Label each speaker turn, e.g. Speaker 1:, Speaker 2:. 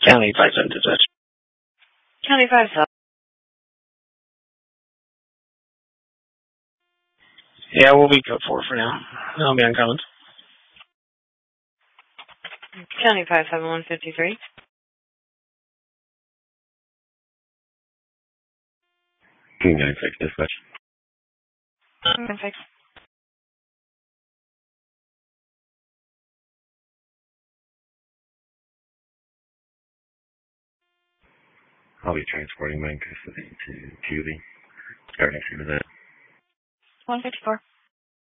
Speaker 1: County 5-7 dispatch.
Speaker 2: County 5-7.
Speaker 1: Yeah, we'll be code 4 for now. I'll be on Collins.
Speaker 2: County 5-7, 153.
Speaker 3: King 9-6 dispatch.
Speaker 2: 9-6.
Speaker 3: I'll be transporting my custody to Julie. Or next to that.
Speaker 2: 154.